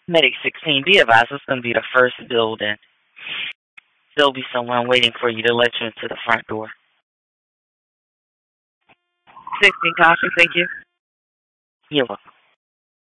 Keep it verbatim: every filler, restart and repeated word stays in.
Medic sixteen, be advised, it's going to be the first building. There'll be someone waiting for you to let you into the front door. sixteen, caution, thank you. You're welcome.